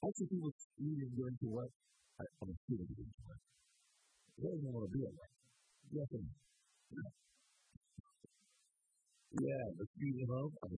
I see people eating going to work. I'm a student going to work. They don't want to be at work. Yes, and yeah, but speaking of, I'm a